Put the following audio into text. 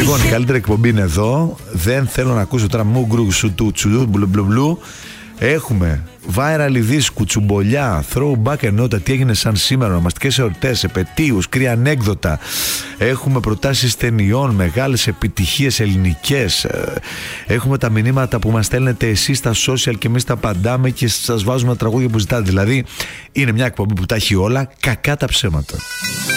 Λοιπόν, η καλύτερη εκπομπή είναι εδώ. Δεν θέλω να ακούσω τώρα μουγκρου σουτούτσου μπλου. Έχουμε viral ειδήσεις, κουτσουμπολιά, throwback ενότητα, τι έγινε σαν σήμερα, ονομαστικές εορτές, επετείους, κρύα ανέκδοτα. Έχουμε προτάσεις ταινιών, μεγάλες επιτυχίες ελληνικές. Έχουμε τα μηνύματα που μας στέλνετε εσείς στα social και εμείς τα απαντάμε και σας βάζουμε τα τραγούδια που ζητάτε. Δηλαδή είναι μια εκπομπή που τα έχει όλα, κακά τα ψέματα.